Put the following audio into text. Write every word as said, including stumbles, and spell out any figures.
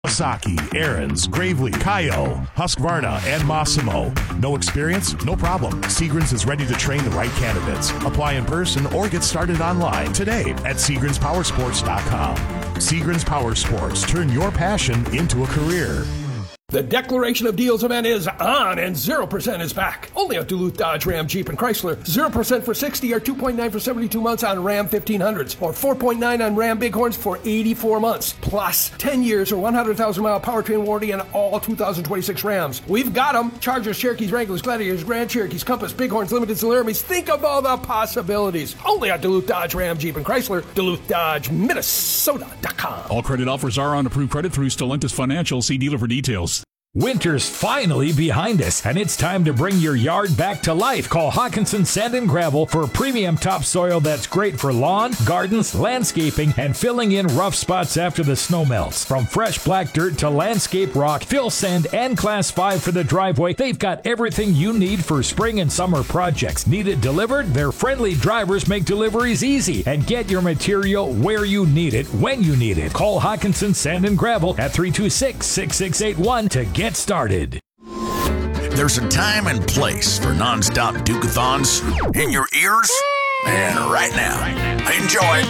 Kawasaki, Aaron's, Gravely, Kaio, Husqvarna, and Massimo. No experience? No problem. Seagrens is ready to train the right candidates. Apply in person or get started online today at Seagrens Powersports dot com. Seagrens Power Sports. Turn your passion into a career. The Declaration of Deals event is on, and zero percent is back. Only at Duluth Dodge, Ram, Jeep, and Chrysler. zero percent for sixty or two point nine for seventy-two months on Ram fifteen hundreds, or four point nine on Ram Bighorns for eighty-four months. Plus, ten years or one hundred thousand mile powertrain warranty on all two thousand twenty-six Rams. We've got them. Chargers, Cherokees, Wranglers, Gladiators, Grand Cherokees, Compass, Bighorns, Limited, Laramies. Think of all the possibilities. Only at Duluth Dodge, Ram, Jeep, and Chrysler. Duluth Dodge, Minnesota dot com. All credit offers are on approved credit through Stellantis Financial. See dealer for details. Winter's finally behind us, and it's time to bring your yard back to life. Call Hawkinson Sand and Gravel for premium topsoil that's great for lawn, gardens, landscaping, and filling in rough spots after the snow melts. From fresh black dirt to landscape rock, fill sand, and Class five for the driveway, they've got everything you need for spring and summer projects. Need it delivered? Their friendly drivers make deliveries easy, and get your material where you need it, when you need it. Call Hawkinson Sand and Gravel at three two six, six six eight one to get Get started. There's a time and place for nonstop Duke-a-thons in your ears and right now. Enjoy.